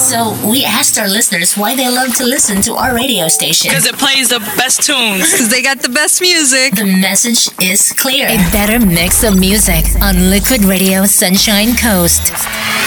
So we asked our listeners why they love to listen to our radio station. Because it plays the best tunes. Because they got the best music. The message is clear. A better mix of music on Liquid Radio Sunshine Coast.